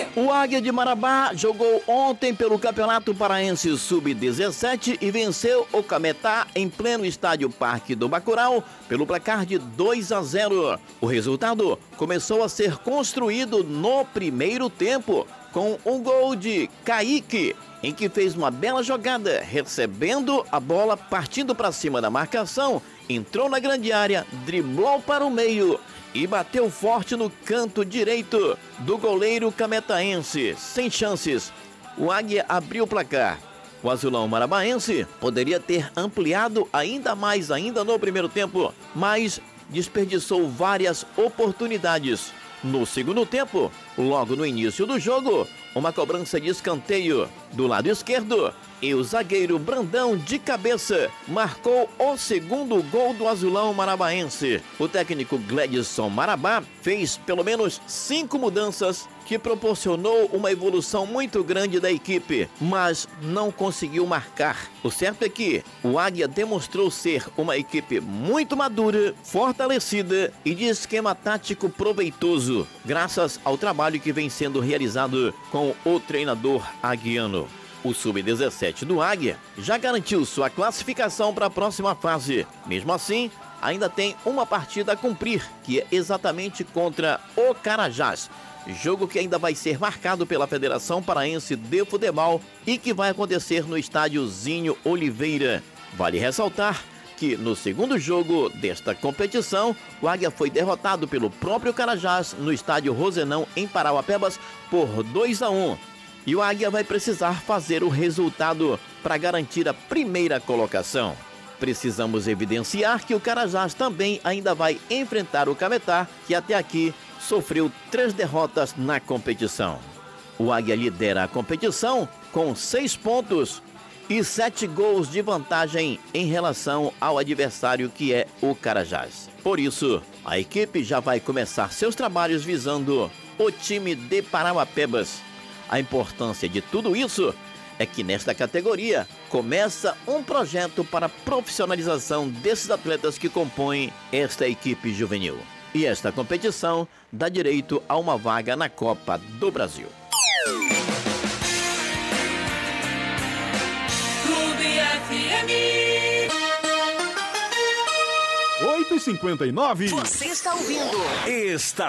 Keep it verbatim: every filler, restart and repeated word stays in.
O Águia de Marabá jogou ontem pelo Campeonato Paraense sub dezessete e venceu o Cametá em pleno estádio Parque do Bacurau pelo placar de dois a zero. O resultado começou a ser construído no primeiro tempo com um gol de Kaique, em que fez uma bela jogada, recebendo a bola, partindo para cima da marcação, entrou na grande área, driblou para o meio e bateu forte no canto direito do goleiro cametaense, sem chances. O Águia abriu o placar. O azulão marabaense poderia ter ampliado ainda mais ainda no primeiro tempo, mas desperdiçou várias oportunidades. No segundo tempo, logo no início do jogo, uma cobrança de escanteio do lado esquerdo e o zagueiro Brandão, de cabeça, marcou o segundo gol do azulão marabaense. O técnico Gledson Marabá fez pelo menos cinco mudanças que proporcionou uma evolução muito grande da equipe, mas não conseguiu marcar. O certo é que o Águia demonstrou ser uma equipe muito madura, fortalecida e de esquema tático proveitoso, graças ao trabalho que vem sendo realizado com o treinador aguiano. O sub dezessete do Águia já garantiu sua classificação para a próxima fase. Mesmo assim, ainda tem uma partida a cumprir, que é exatamente contra o Carajás. Jogo que ainda vai ser marcado pela Federação Paraense de Futebol e que vai acontecer no estádio Zinho Oliveira. Vale ressaltar que no segundo jogo desta competição, o Águia foi derrotado pelo próprio Carajás no estádio Rosenão, em Parauapebas, por dois a um. E o Águia vai precisar fazer o resultado para garantir a primeira colocação. Precisamos evidenciar que o Carajás também ainda vai enfrentar o Cametá, que até aqui sofreu três derrotas na competição. O Águia lidera a competição com seis pontos e sete gols de vantagem em relação ao adversário, que é o Carajás. Por isso, a equipe já vai começar seus trabalhos visando o time de Parauapebas. A importância de tudo isso é que nesta categoria começa um projeto para a profissionalização desses atletas que compõem esta equipe juvenil. E esta competição dá direito a uma vaga na Copa do Brasil. Clube F M oito e cinquenta e nove. Você está ouvindo? Está